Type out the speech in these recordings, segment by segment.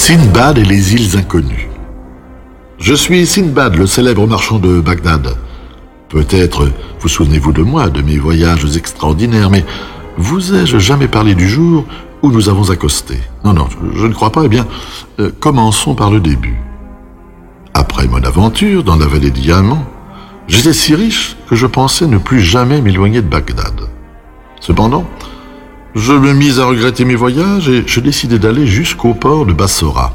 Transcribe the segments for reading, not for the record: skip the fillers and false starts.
Sindbad et les îles inconnues. Je suis Sindbad, le célèbre marchand de Bagdad. Peut-être vous souvenez-vous de moi, de mes voyages extraordinaires, mais vous ai-je jamais parlé du jour où nous avons accosté? Non, je ne crois pas. Eh bien, commençons par le début. Après mon aventure dans la vallée des Diamants, j'étais si riche que je pensais ne plus jamais m'éloigner de Bagdad. Cependant, je me mis à regretter mes voyages et je décidai d'aller jusqu'au port de Bassora.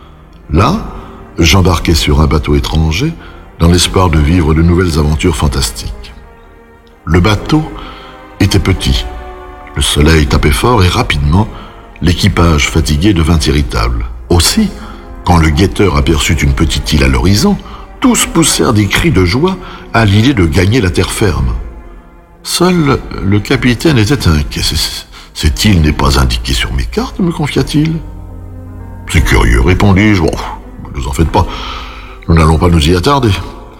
Là, j'embarquai sur un bateau étranger dans l'espoir de vivre de nouvelles aventures fantastiques. Le bateau était petit, le soleil tapait fort et rapidement, l'équipage fatigué devint irritable. Aussi, quand le guetteur aperçut une petite île à l'horizon, tous poussèrent des cris de joie à l'idée de gagner la terre ferme. Seul le capitaine était inquiet. Cette île n'est pas indiquée sur mes cartes, me confia-t-il. C'est curieux, répondis-je. Bon, ne vous en faites pas, nous n'allons pas nous y attarder.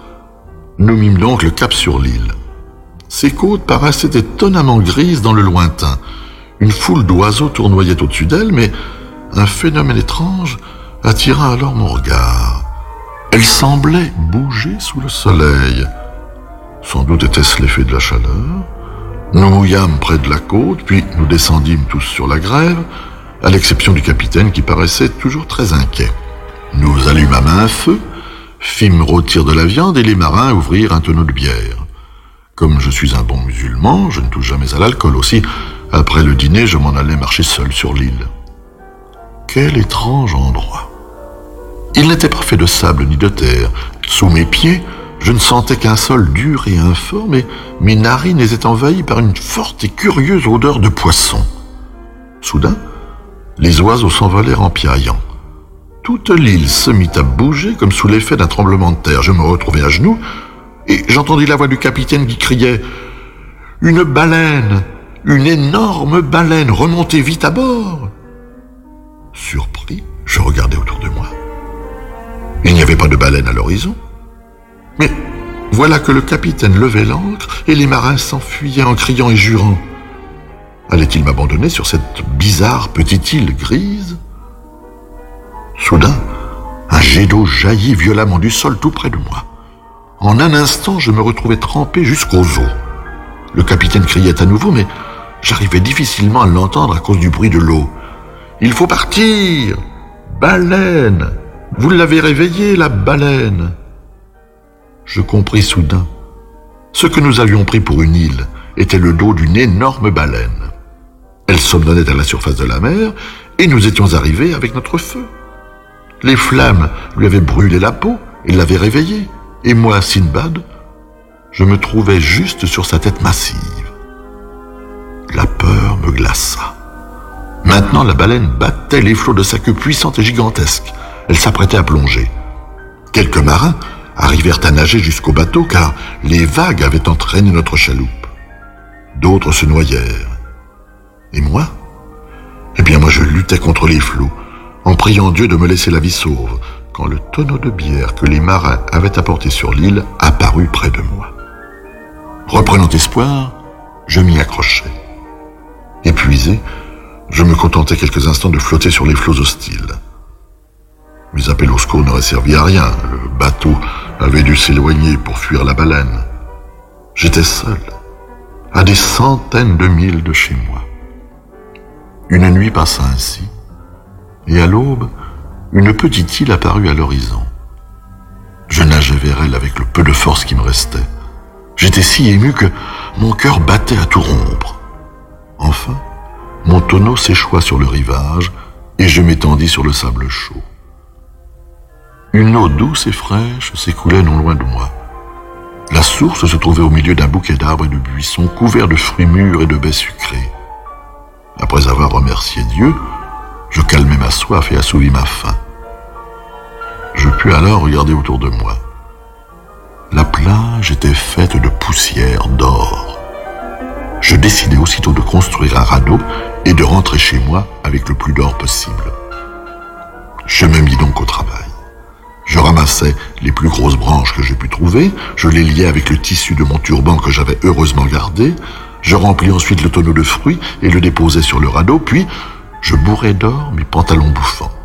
Nous mîmes donc le cap sur l'île. Ses côtes paraissaient étonnamment grises dans le lointain. Une foule d'oiseaux tournoyait au-dessus d'elle, mais un phénomène étrange attira alors mon regard. Elle semblait bouger sous le soleil. Sans doute était-ce l'effet de la chaleur. Nous mouillâmes près de la côte, puis nous descendîmes tous sur la grève, à l'exception du capitaine qui paraissait toujours très inquiet. Nous allumâmes un feu, fîmes rôtir de la viande et les marins ouvrirent un tonneau de bière. Comme je suis un bon musulman, je ne touche jamais à l'alcool aussi. Après le dîner, je m'en allais marcher seul sur l'île. Quel étrange endroit! Il n'était pas fait de sable ni de terre. Sous mes pieds, je ne sentais qu'un sol dur et informe, et mes narines étaient envahies par une forte et curieuse odeur de poisson. Soudain, les oiseaux s'envolèrent en piaillant. Toute l'île se mit à bouger comme sous l'effet d'un tremblement de terre. Je me retrouvai à genoux, et j'entendis la voix du capitaine qui criait « Une baleine! Une énorme baleine! Remontez vite à bord !» Surpris, je regardai autour de moi. Il n'y avait pas de baleine à l'horizon. Mais voilà que le capitaine levait l'ancre et les marins s'enfuyaient en criant et jurant. Allait-il m'abandonner sur cette bizarre petite île grise? Soudain, un jet d'eau jaillit violemment du sol tout près de moi. En un instant, je me retrouvais trempé jusqu'aux os. Le capitaine criait à nouveau, mais j'arrivais difficilement à l'entendre à cause du bruit de l'eau. « Il faut partir! Baleine! Vous l'avez réveillée, la baleine !» Je compris soudain. Ce que nous avions pris pour une île était le dos d'une énorme baleine. Elle somnolait à la surface de la mer et nous étions arrivés avec notre feu. Les flammes lui avaient brûlé la peau et l'avaient réveillée. Et moi, Sindbad, je me trouvais juste sur sa tête massive. La peur me glaça. Maintenant, la baleine battait les flots de sa queue puissante et gigantesque. Elle s'apprêtait à plonger. Quelques marins arrivèrent à nager jusqu'au bateau car les vagues avaient entraîné notre chaloupe. D'autres se noyèrent. Et moi? Eh bien, moi je luttais contre les flots, en priant Dieu de me laisser la vie sauve, quand le tonneau de bière que les marins avaient apporté sur l'île apparut près de moi. Reprenant espoir, je m'y accrochai. Épuisé, je me contentais quelques instants de flotter sur les flots hostiles. Mes appels au secours n'auraient servi à rien. Le bateau avait dû s'éloigner pour fuir la baleine. J'étais seul, à des centaines de milles de chez moi. Une nuit passa ainsi, et à l'aube, une petite île apparut à l'horizon. Je nageais vers elle avec le peu de force qui me restait. J'étais si ému que mon cœur battait à tout rompre. Enfin, mon tonneau s'échoua sur le rivage et je m'étendis sur le sable chaud. Une eau douce et fraîche s'écoulait non loin de moi. La source se trouvait au milieu d'un bouquet d'arbres et de buissons couverts de fruits mûrs et de baies sucrées. Après avoir remercié Dieu, je calmai ma soif et assouvis ma faim. Je pus alors regarder autour de moi. La plage était faite de poussière d'or. Je décidai aussitôt de construire un radeau et de rentrer chez moi avec le plus d'or possible. Je me mis donc au travail. Je ramassai les plus grosses branches que j'ai pu trouver, je les liai avec le tissu de mon turban que j'avais heureusement gardé, je remplis ensuite le tonneau de fruits et le déposai sur le radeau, puis je bourrai d'or mes pantalons bouffants.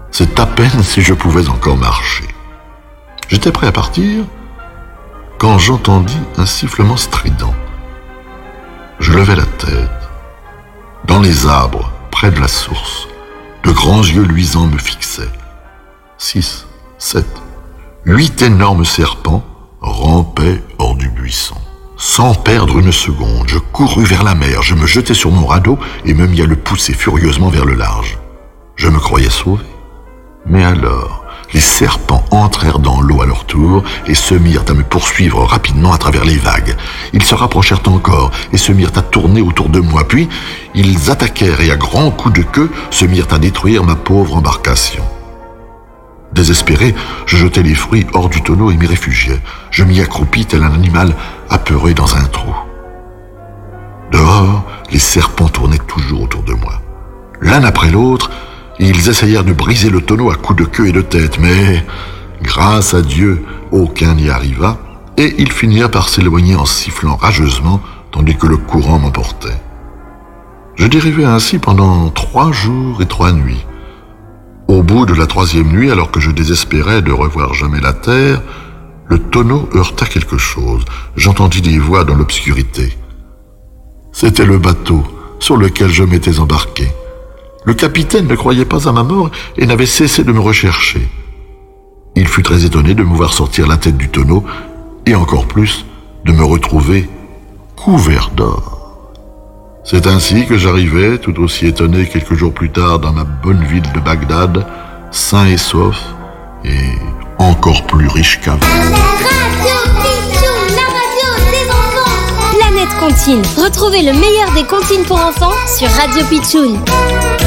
C'est à peine si je pouvais encore marcher. J'étais prêt à partir quand j'entendis un sifflement strident. Je levai la tête. Dans les arbres, près de la source, de grands yeux luisants me fixaient. 6, 7, 8 énormes serpents rampaient hors du buisson. Sans perdre une seconde, je courus vers la mer, je me jetai sur mon radeau et me mis à le pousser furieusement vers le large. Je me croyais sauvé. Mais alors, les serpents entrèrent dans l'eau à leur tour et se mirent à me poursuivre rapidement à travers les vagues. Ils se rapprochèrent encore et se mirent à tourner autour de moi. Puis, ils attaquèrent et à grands coups de queue se mirent à détruire ma pauvre embarcation. Désespéré, je jetai les fruits hors du tonneau et m'y réfugiai. Je m'y accroupis tel un animal apeuré dans un trou. Dehors, les serpents tournaient toujours autour de moi. L'un après l'autre, ils essayèrent de briser le tonneau à coups de queue et de tête, mais, grâce à Dieu, aucun n'y arriva, et ils finirent par s'éloigner en sifflant rageusement, tandis que le courant m'emportait. Je dérivai ainsi pendant 3 jours et 3 nuits. Au bout de la 3e nuit, alors que je désespérais de revoir jamais la terre, le tonneau heurta quelque chose. J'entendis des voix dans l'obscurité. C'était le bateau sur lequel je m'étais embarqué. Le capitaine ne croyait pas à ma mort et n'avait cessé de me rechercher. Il fut très étonné de me voir sortir la tête du tonneau et encore plus de me retrouver couvert d'or. C'est ainsi que j'arrivai, tout aussi étonné quelques jours plus tard, dans ma bonne ville de Bagdad, sain et sauf et encore plus riche qu'avant. Planète Comptine. Retrouvez le meilleur des comptines pour enfants sur Radio Pitchoun.